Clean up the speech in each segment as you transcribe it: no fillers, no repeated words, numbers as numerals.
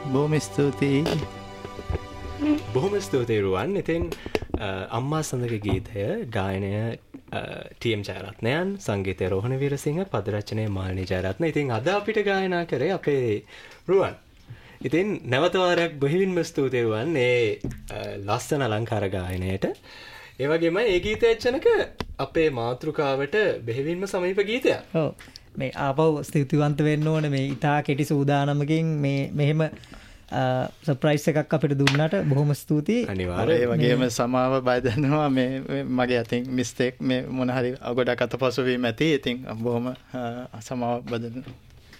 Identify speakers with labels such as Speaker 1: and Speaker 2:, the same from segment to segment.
Speaker 1: බොහොම ස්තුතියි.
Speaker 2: බොහොම ස්තුතියි රුවන්. ඉතින් අම්මා සඳක ගීතය ගායනය ටීඑම් ජයරත්නයන්, සංගීතය රෝහණ වීරසිංහ, පද රචනය මාලිනී ජයරත්න. ඉතින් අද අපිට ගායනා කරේ අපේ රුවන්. ඉතින් නැවත වාරයක් බොහිවින්ම ස්තුතියි රුවන් මේ ලස්සන අලංකාර ගායනයට. ඒ වගේම ඒ ගීතය එච්චනක අපේ මාතෘකාවට බෙහෙවින්ම සමීප ගීතයක්.
Speaker 3: ඔව්. මේ ආපහු ස්තුතිවන්ත වෙන්න ඕනේ මේ ඉතා කෙටි සූදානමකින් මේ මෙහෙම සර්ප්‍රයිස් එකක් අපිට දුන්නාට බොහොම ස්තුතියි.
Speaker 2: අනිවාර්යයෙන්.
Speaker 1: ඒ වගේම සමාව බය දන්නවා මේ මගේ අතින් මිස්ටේක් මේ මොන හරි ගොඩක් අතපසු වීම ඇති. ඉතින් බොහොම සමාව බදනවා.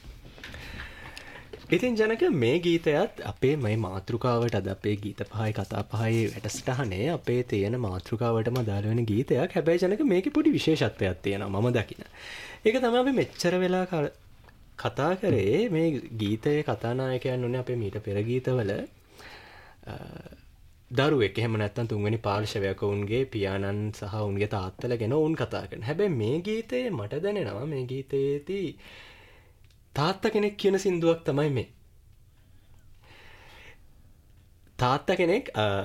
Speaker 2: ඉතින් ජනක මේ ගීතයත් අපේ මේ මාතෘකාවට අද අපේ ගීත පහයි කතා පහයි වැඩසටහනේ අපේ තියෙන මාතෘකාවටම අදාළ වෙන ගීතයක්. හැබැයි ජනක මේකේ පොඩි විශේෂත්වයක් තියෙනවා මම දකින. ඒක තමයි අපි මෙච්චර වෙලා කතා කරේ මේ ගීතයේ කතානායකයන් උනේ අපේ මීට පෙර ගීතවල දරුවෙක් එහෙම නැත්නම් තුන්වෙනි පාර්ශවයක උන්ගේ පියාණන් සහ උන්ගේ තාත්තලා ගැන උන් කතා කරන. හැබැයි මේ ගීතයේ මට දැනෙනවා මේ ගීතයේදී තාත්තා කෙනෙක් කියන සින්දුවක් තමයි මේ. තාත්තා කෙනෙක්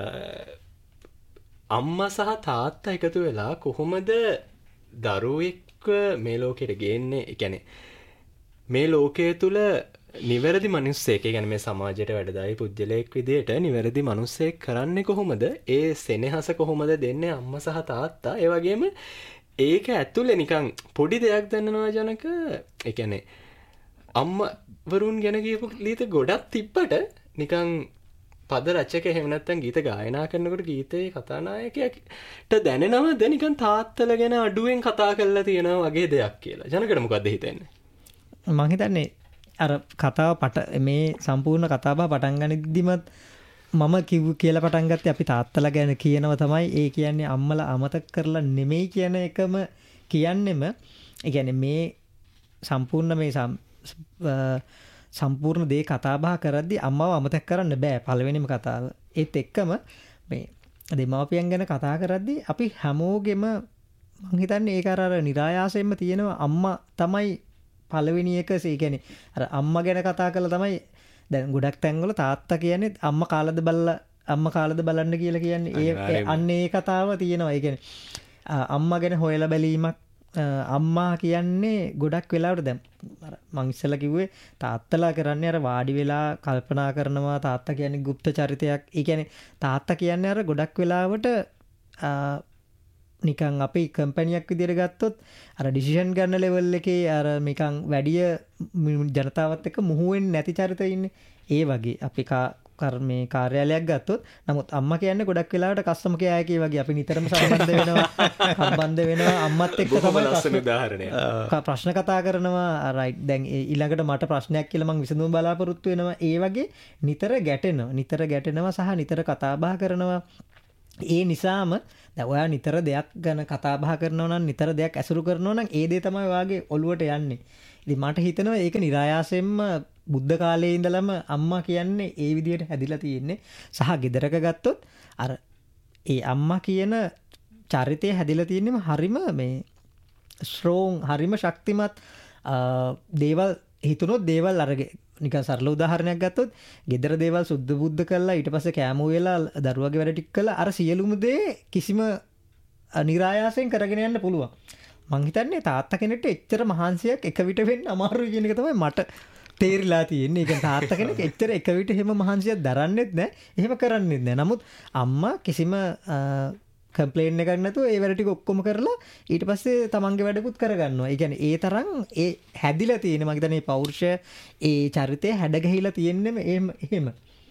Speaker 2: අම්මා සහ තාත්තා එකතු වෙලා කොහොමද දරුවෙක්ව මේ ලෝකෙට ගේන්නේ? ඒ කියන්නේ මේ ලෝකයේ තුල නිවැරදි මිනිස්සෙක්, ඒ කියන්නේ මේ සමාජයට වැඩදායි පුජ්‍යලයක් විදියට නිවැරදි මිනිස්සෙක් කරන්නේ කොහොමද? ඒ සෙනෙහස කොහොමද දෙන්නේ අම්මා සහ තාත්තා? ඒ වගේම ඒක ඇතුලේ නිකන් පොඩි දෙයක් දන්නනවා ජනක. ඒ කියන්නේ අම්මවරුන් ගැන කියපු ගීත ගොඩක් තිබ්බට නිකන් පද රචක එහෙම නැත්නම් ගීත ගායනා කරනකොට ගීතයේ කතානායකයාට දැනෙනවද නිකන් තාත්තලා ගැන අඩුවෙන් කතා කරලා තියෙනවා වගේ දෙයක් කියලා. ජනකට මොකද්ද හිතෙන්නේ?
Speaker 3: මම හිතන්නේ අර කතාව මේ සම්පූර්ණ කතාව පටන් ගනිද්දිමත් මම කියලා පටන් ගත්තේ අපි තාත්තලා ගැන කියනවා තමයි. ඒ කියන්නේ අම්මලා අමතක කරලා නෙමෙයි කියන එකම කියන්නෙම. ඒ කියන්නේ මේ සම්පූර්ණ මේ සම්පූර්ණ දේ කතා බහ කරද්දී අම්මව අමතක කරන්න බෑ පළවෙනිම කතාව. ඒත් එක්කම මේ දෙමාපියන් ගැන කතා කරද්දී අපි හැමෝගෙම මං හිතන්නේ ඒක අර નિરાයාසයෙන්ම තියෙනවා අම්මා තමයි පළවෙනි එක. ඒ කියන්නේ අර අම්මා ගැන කතා කරලා තමයි දැන් ගොඩක් තැන්වල තාත්තා කියන්නේ අම්මා කාලද බලන්න කියලා කියන්නේ. ඒ අන්න ඒ කතාව තියෙනවා. ඒ කියන්නේ අම්මා ගැන හොයලා බැලීමක් අම්මා කියන්නේ ගොඩක් වෙලාවට දැන් මං ඉස්සෙල්ලා කිව්වේ තාත්තලා කරන්නේ අර වාඩි වෙලා කල්පනා කරනවා. තාත්තා කියන්නේ গুপ্ত චරිතයක්. ඒ කියන්නේ තාත්තා කියන්නේ අර ගොඩක් වෙලාවට නිකන් අපි කම්පැනියක් විදියට ගත්තොත් අර ඩිසිෂන් ගන්න ලෙවල් එකේ අර නිකන් වැඩිය ජනතාවත් එක්ක මුහු වෙන්නේ නැති චරිතය ඉන්නේ. ඒ වගේ අපි මේ කාර්යාලයක් ගත්තොත් නමුත් අම්මා කියන්නේ ගොඩක් වෙලාවට කස්ටමර් කෙයා එකේ වගේ අපි නිතරම සම්බන්ධ වෙනවා අම්මත් එක්ක තමයි
Speaker 2: ලස්සන උදාහරණයක්.
Speaker 3: ප්‍රශ්න කතා කරනවා. රයිට් දැන් ඊළඟට මට ප්‍රශ්නයක් කියලා මං විසඳුම බලාපොරොත්තු වෙනවා. ඒ වගේ නිතර ගැටෙනවා සහ නිතර කතා බහ කරනවා. ඒ නිසාම දැන් ඔයා නිතර දෙයක් ගැන කතා බහ කරනවා නම් නිතර දෙයක් ඇසුරු කරනවා නම් ඒ දේ තමයි ඔයාගේ ඔළුවට යන්නේ. ඉතින් මට හිතෙනවා ඒක નિરાයාසයෙන්ම බුද්ධ කාලයේ ඉඳලම අම්මා කියන්නේ ඒ විදිහට හැදිලා තියෙන්නේ. සහ ගෙදරක ගත්තොත් අර ඒ අම්මා කියන චරිතය හැදිලා තියෙන්නේම හරිම මේ ස්ට්‍රෝං හරිම ශක්තිමත් දේවල් හිතුනොත් දේවල් අරගෙන නිකන් සරල උදාහරණයක් ගත්තොත් ගෙදර දේවල් සුද්ධ බුද්ධ කරලා ඊට පස්සේ කෑමෝ වෙලා දරුවගේ වැඩ ටික කළා අර සියලුම දේ කිසිම નિરાයාසයෙන් කරගෙන යන්න පුළුවන්. මං හිතන්නේ තාත්තා කෙනෙක්ට එච්චර මහන්සියක් එක විට වෙන්න අමාරුයි කියන එක තමයි මට තේරිලා තියෙන්නේ. ඒ කියන්නේ තාත්තා කෙනෙක් එච්චර එක විට එහෙම මහන්සියක් දරන්නෙත් නැහැ. එහෙම කරන්නෙත් නැහැ. නමුත් අම්මා කිසිම කම්ප්ලේන් එකක් නැතුව ඒ වැඩ ටික ඔක්කොම කරලා ඊට පස්සේ තමන්ගේ වැඩකුත් කරගන්නවා. ඒ කියන්නේ ඒ තරම් ඒ හැදිලා තියෙන මම හිතන්නේ පෞරුෂය ඒ චරිතය හැඩගැහිලා තියෙන්නෙම එහෙම.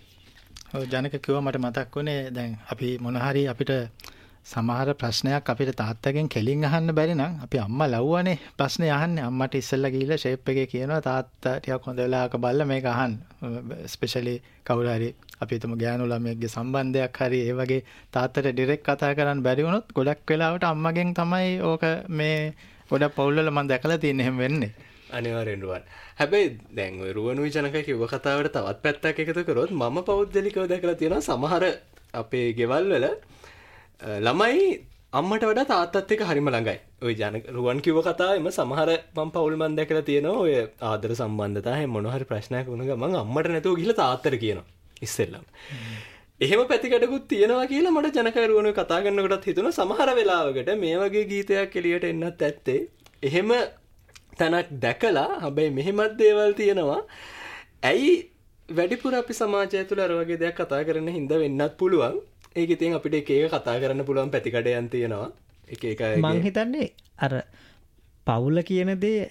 Speaker 1: ඔව් ජනක කිව්වා මට මතක් වුණේ දැන් අපි මොන හරි අපිට සමහර ප්‍රශ්නයක් අපිට තාත්තගෙන් කෙලින් අහන්න බැරි නම් අපි අම්මා ලව්වනේ ප්‍රශ්නේ අහන්නේ. අම්මට ඉස්සෙල්ලා ගිහිල්ලා ෂේප් එකේ කියනවා තාත්තා ටිකක් හොඳ වෙලාවක බලලා මේක අහන්න. ස්පෙෂලි කවුරු හරි අපි හිතමු ගෑනු ළමයෙක්ගේ සම්බන්ධයක් හරි ඒ වගේ තාත්තට ඩිරෙක්ට් කතා කරන්න බැරි වුණොත් ගොඩක් වෙලාවට අම්මගෙන් තමයි ඕක මේ ගොඩක් පවුල්වල මම දැකලා තියෙන්නේ එහෙම වෙන්නේ.
Speaker 2: අනිවාර්යෙන් රුවන්. හැබැයි දැන් ඔය රුවනුයි ජනක කිව්ව කතාවට තවත් පැත්තක් එකතු කරොත් මම පෞද්ගලිකව දැකලා තියෙනවා සමහර අපේ ගෙවල් වල ළමයි අම්මට වඩා තාත්තත් එක්ක හරිම ළඟයි. ඔය රුවන් කිව්ව කතාවෙම සමහර මම පවුල් මන් දැකලා තියෙනවා ඔය ආදර සම්බන්ධතා හැම මොන හරි ප්‍රශ්නයක් වුණ ගමන් අම්මට නැතුව ගිහලා තාත්තට කියනවා ඉස්සෙල්ලම. එහෙම පැතිකඩකුත් තියෙනවා කියලා මට ජනකරුවනේ කතා කරනකොටත් හිතුණා සමහර වෙලාවකට මේ වගේ ගීතයක් එළියට එන්නත් ඇත්තේ එහෙම තැනක් දැකලා හැබැයි මෙහෙමත් දේවල් තියෙනවා. ඇයි වැඩිපුර අපි සමාජය තුළ අර වගේ දෙයක් කතා කරන හින්දා වෙන්නත් පුළුවන්. ඒක ඉතින් අපිට එක එක කතා කරන්න පුළුවන් පැතිකඩයන් තියෙනවා. එක එක
Speaker 3: මං හිතන්නේ අර පවුල කියන දේ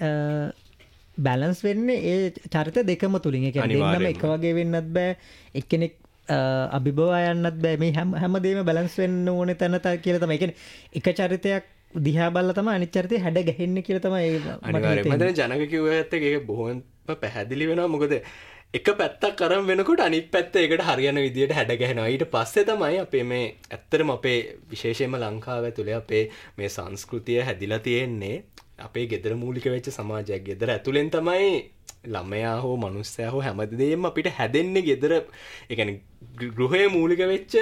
Speaker 3: බැලන්ස් වෙන්නේ ඒ චරිත දෙකම තුලින්. ඒ කියන්නේ දෙන්නම එක වගේ වෙන්නත් බෑ. එක්කෙනෙක් අභිභව යන්නත් බෑ. මේ හැමදේම බැලන්ස් වෙන්න ඕනේ තැන කියලා තමයි. ඒ කියන්නේ එක චරිතයක් දිහා බලලා තමයි අනිත් චරිතේ හැඩ ගැහෙන්නේ කියලා තමයි
Speaker 2: මට හිතෙන්නේ. ජනක කිව්වත් ඒක බොහොම පැහැදිලි වෙනවා. මොකද එක පැත්තක් අරන් වෙනකොට අනිත් පැත්ත ඒකට හරියන විදියට හැඩ ගැහෙනවා. ඊට පස්සේ තමයි අපේ මේ ඇත්තටම අපේ විශේෂයෙන්ම ලංකාව ඇතුලේ අපේ මේ සංස්කෘතිය හැදිලා තියෙන්නේ අපේ ගෙදර මූලික වෙච්ච සමාජයක්. ගෙදර ඇතුලෙන් තමයි ළමයා හෝ මනුස්සයා හෝ හැමදේම අපිට හැදෙන්නේ ගෙදර. ඒ කියන්නේ ගෘහයේ මූලික වෙච්ච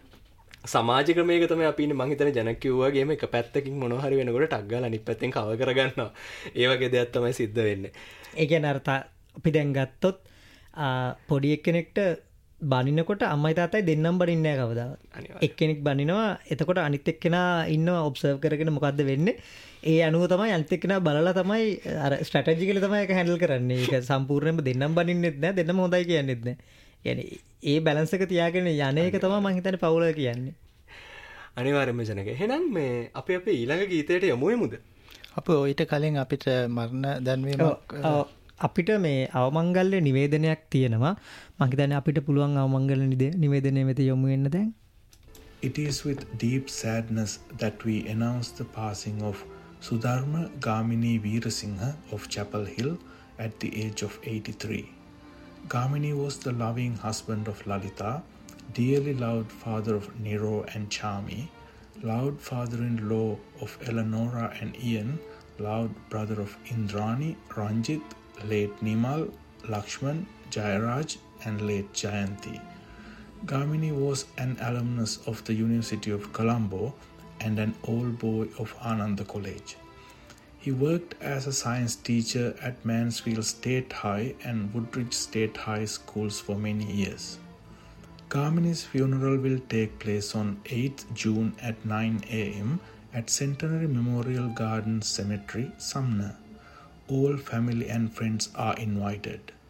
Speaker 2: සමාජ ක්‍රමයක තමයි අපි ඉන්නේ. මං හිතන්නේ ජනක කිව්වාගේම එක පැත්තකින් මොනවා හරි වෙනකොට ටක් ගාලා අනිත් පැත්තෙන් කවර් කරගන්නවා. ඒ වගේ දෙයක් තමයි සිද්ධ වෙන්නේ.
Speaker 3: ඒ කියන්නේ අර අපි දැන් ගත්තොත් පොඩි එක්කෙනෙක්ට බනිනකොට අම්මයි තාත්තයි දෙන්නම් බනින්නේ නැහැ කවදාවත්. එක්කෙනෙක් බනිනවා එතකොට අනිත් එක්කෙනා ඉන්නවා ඔබ්සර්ව් කරගෙන මොකද්ද වෙන්නේ. ඒ අනුව තමයි අනිත් එක්කෙනා බලලා තමයි අර ස්ට්‍රැටජිකලි තමයි ඒක හැන්ඩල් කරන්නේ. ඒක සම්පූර්ණයෙන්ම දෙන්නම් බනින්නෙත් නැහැ දෙන්නම හොඳයි කියන්නෙත් නැහැ. يعني ඒ බැලන්ස් එක තියාගෙන යන එක තමයි මම හිතන්නේ පවුල කියන්නේ.
Speaker 2: අනිවාර්යයෙන්ම ජනක. එහෙනම් මේ අපි අපේ ඊළඟ ගීතයට යමු වෙමුද?
Speaker 1: අපෝ ඊට කලින් අපිට මරණ දැන්වීමක්
Speaker 3: අපිට මේ අවමංගල්‍ය නිවේදනයක් තියෙනවා. මම හිතන්නේ අපිට පුළුවන් අවමංගල්‍ය නිවේදනය වෙත යොමු වෙන්න දැන්.
Speaker 4: It is with deep sadness that we announce the passing of Sudharma Gamini Veerasinghe of Chapel Hill at the age of 83. Gamini was the loving husband of Lalita, dearly loved father of Nero and Chami, loved father-in-law of Eleonora and Ian, loved brother of Indrani, Ranjit, late Nimal, Lakshman, Jayaraj and late Jayanti. Gamini was an alumnus of the University of Colombo and an old boy of Ananda College. He worked as a science teacher at Mansfield State High and Woodridge State High schools for many years. Gamini's funeral will take place on 8th June at 9 a.m. at Centenary Memorial Gardens Cemetery, Sumner. All family and friends are invited.